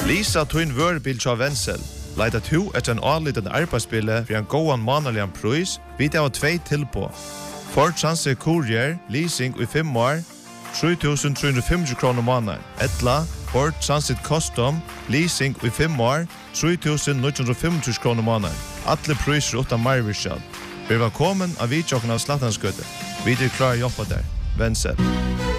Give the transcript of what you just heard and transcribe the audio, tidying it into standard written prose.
Lisa Twin Wörbil tja Wenzel. Leida to etter en anliten arbeidsspille for en gåan manalian pris, vidt av 2 tilpå. Ford Transit Courier, leasing i 5 år, 3.350 kroner måneden. Etla, Ford Transit Custom, leasing i 5 år, 3.950 kroner måneden. Alle priser utan marvirskjall. Vi var kommet av vidtjokken av Slattanskøtte. Vi er klar å jobbe der. Wenzel.